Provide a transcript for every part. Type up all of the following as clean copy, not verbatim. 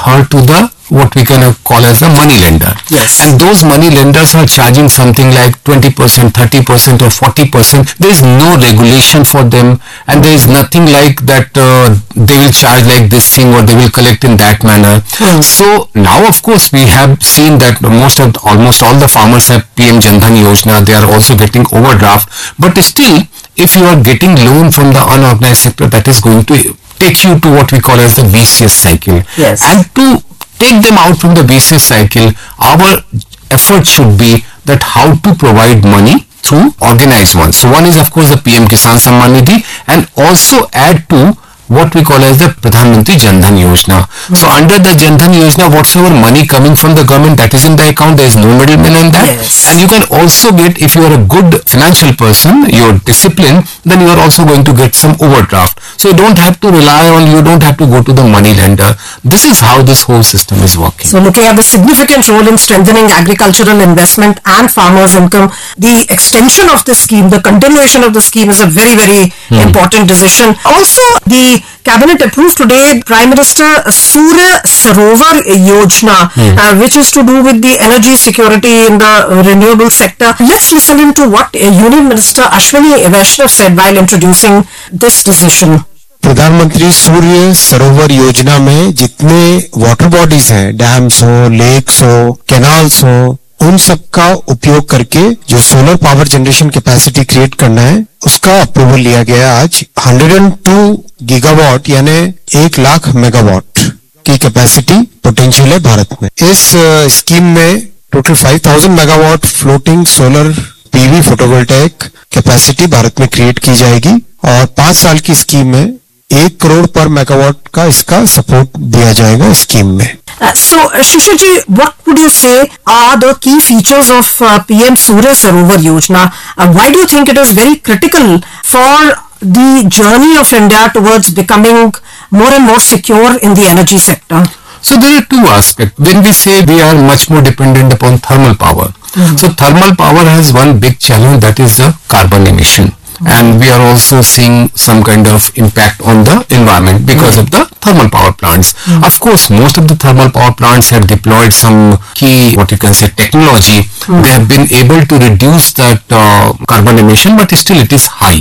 her to the what we can call as the money lender. Yes. And those money lenders are charging something like 20%, 30% or 40%. There is no regulation for them, and there is nothing like that they will charge like this thing or they will collect in that manner. So now of course we have seen that almost all the farmers have PM Jan Dhan Yojana. They are also getting overdraft, but still if you are getting loan from the unorganized sector, that is going to take you to what we call as the vicious cycle. Yes. And to take them out from the vicious cycle, our effort should be that how to provide money through organized ones. So one is of course the PM Kisan Samman Nidhi, and also add to what we call as the Pradhan Mantri Jan Dhan Yojana. So under the Jan Dhan Yojana, whatsoever money coming from the government, that is in the account, there is no middleman in that. Yes. And you can also get, if you are a good financial person, you're disciplined, then you are also going to get some overdraft. So you don't have to rely on, you don't have to go to the money lender. This is how this whole system is working. So looking at the significant role in strengthening agricultural investment and farmers' income, the extension of this scheme, the continuation of the scheme is a very, very important decision. Also, the Cabinet approved today Prime Minister Surya Sarovar Yojana, which is to do with the energy security in the renewable sector. Let's listen into what Union Minister Ashwini Vaishnav said while introducing this decision. प्रधानमंत्री सूर्य सरोवर योजना में जितने water bodies हैं, dams हो, lakes हो, canals हो, उन सब का उपयोग करके जो solar power generation capacity create करना है, उसका अप्रूवल लिया गया आज। 102 गीगावाट यानी 1 लाख मेगावाट की कैपेसिटी पोटेंशियल है भारत में। इस स्कीम में total 5000 megawatt floating solar PV photovoltaic capacity Bharat में क्रिएट की जाएगी और 5 साल की स्कीम में 1 करोड़ पर मेगावाट का इसका सपोर्ट दिया जाएगा स्कीम में। So, Shishirji, what would you say are the key features of PM Surya Sarovar Yojana? Why do you think it is very critical for the journey of India towards becoming more and more secure in the energy sector? So there are two aspects. When we say we are much more dependent upon thermal power, so thermal power has one big challenge, that is the carbon emission. And we are also seeing some kind of impact on the environment because of the thermal power plants. Of course, most of the thermal power plants have deployed some key, what you can say, technology. They have been able to reduce that carbon emission, but still it is high.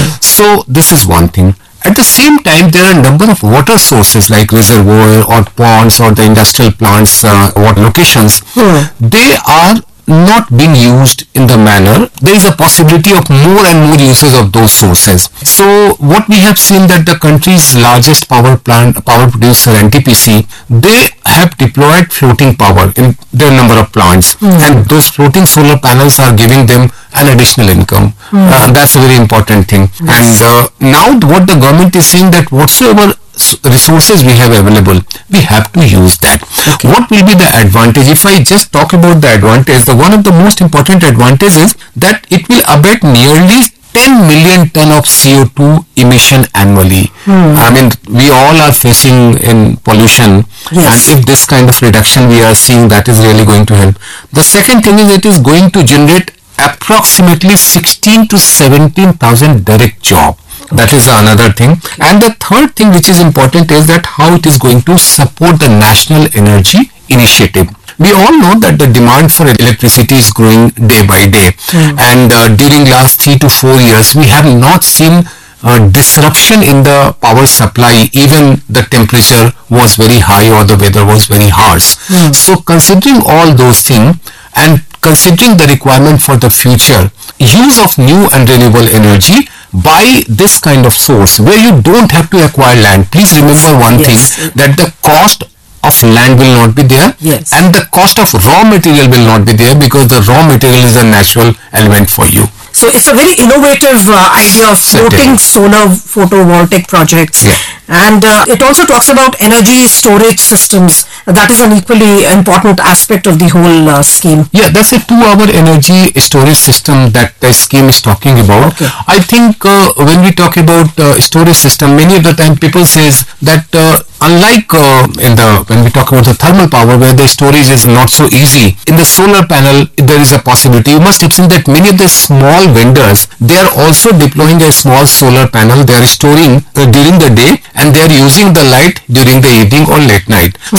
So this is one thing. At the same time, there are a number of water sources like reservoir or ponds or the industrial plants, water locations. They are not being used in the manner. There is a possibility of more and more uses of those sources. So what we have seen that the country's largest power producer NTPC, they have deployed floating power in their number of plants, and those floating solar panels are giving them an additional income. That's a very important thing. And now what the government is saying, that whatsoever resources we have available, we have to use that. What will be the advantage? If I just talk about the advantage, one of the most important advantages is that it will abate nearly 10 million ton of CO2 emission annually. I mean, we all are facing in pollution, and if this kind of reduction we are seeing, that is really going to help. The second thing is it is going to generate approximately 16 to 17,000 direct jobs. That is another thing. And the third thing which is important is that how it is going to support the National Energy Initiative. We all know that the demand for electricity is growing day by day. And during last 3 to 4 years, we have not seen disruption in the power supply. Even the temperature was very high or the weather was very harsh. So considering all those things and considering the requirement for the future, use of new and renewable energy by this kind of source where you don't have to acquire land. Please remember one thing, that the cost of land will not be there, and the cost of raw material will not be there, because the raw material is a natural element for you. So it's a very innovative idea of floating solar photovoltaic projects. And it also talks about energy storage systems. That is an equally important aspect of the whole scheme. Yeah, that's a 2-hour energy storage system that the scheme is talking about. I think when we talk about storage system, many of the time people says that unlike when we talk about the thermal power, where the storage is not so easy, in the solar panel there is a possibility. You must have seen that many of the small vendors, they are also deploying a small solar panel. They are storing during the day, and they are using the light during the evening or late night.